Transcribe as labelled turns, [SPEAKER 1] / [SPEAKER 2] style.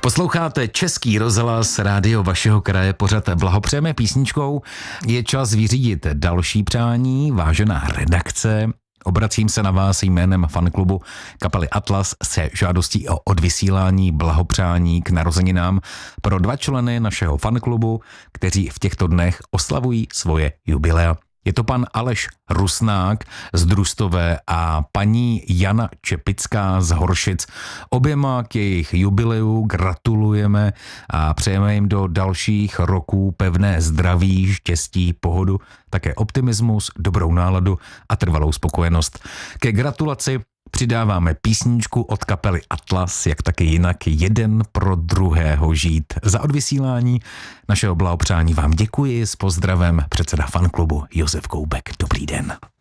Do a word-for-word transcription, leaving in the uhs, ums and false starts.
[SPEAKER 1] Posloucháte Český rozhlas, rádio vašeho kraje, pořad Blahopřejeme písničkou. Je čas vyřídit další přání, vážená redakce. Obracím se na vás jménem fanklubu kapely Atlas se žádostí o odvysílání blahopřání k narozeninám pro dva členy našeho fanklubu, kteří v těchto dnech oslavují svoje jubilea. Je to pan Aleš Rusnák z Drustové a paní Jana Čepická z Horšic. Oběma k jejich jubileu gratulujeme a přejeme jim do dalších roků pevné zdraví, štěstí, pohodu, také optimismus, dobrou náladu a trvalou spokojenost. Ke gratulaci přidáváme písničku od kapely Atlas, jak taky jinak jeden pro druhého žít. Za odvysílání našeho blahopřání vám děkuji, s pozdravem předseda fanklubu Josef Koubek. Dobrý den.